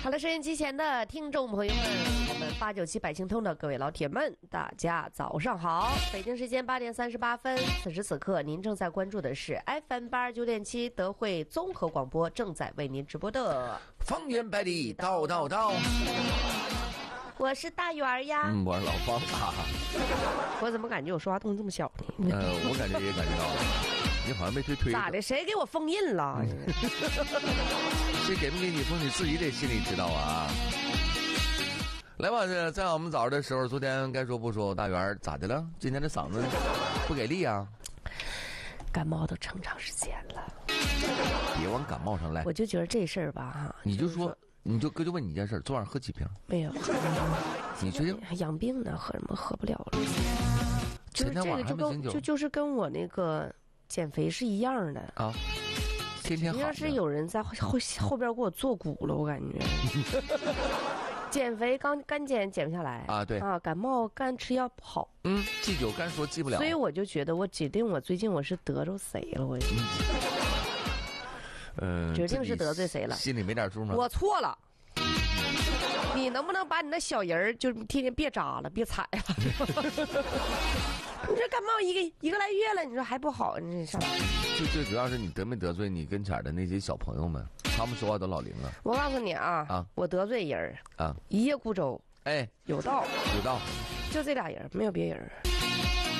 好了，收音机前的听众朋友们，我们897百姓通的各位老铁们，大家早上好！北京时间8点38分，此时此刻您正在关注的是 FM89.7德惠综合广播正在为您直播的方圆百里道道道。 我是大圆呀， 我是老方啊。 我怎么感觉我说话动静这么小呢？ 我感觉也感觉到了，你好像被推。 咋的？谁给我封印了？ 谁给不给你封，你自己得心里知道啊。来吧，在我们早上的时候，昨天该说不说，大圆咋的了？今天这嗓子不给力啊？ 感冒都成长时间了， 别往感冒上来。 我就觉得这事儿吧，哈， 你就说。你就哥就问你一件事，昨晚喝几瓶？ 没有。 你确定？ 养病呢，喝什么喝不了了？ 前天晚上还没醒酒， 就是跟我那个减肥是一样的啊。天天好。 要是有人在后边给我做骨了，我感觉。减肥干减不下来啊，对啊，感冒干吃药不好。 忌酒干说忌不了。 所以我就觉得我指定我最近我是得着谁了，我。决定是得罪谁了？ 心里没点数吗？ 我错了。你能不能把你那小人儿就天天别扎了，别踩了？你这感冒一个来月了，你说还不好？你上最主要是你得没得罪你跟前的那些小朋友们，他们说话都老灵了。 我告诉你啊，我得罪人啊，一叶孤舟， 哎， 有道， 有道， 就这俩人，没有别人。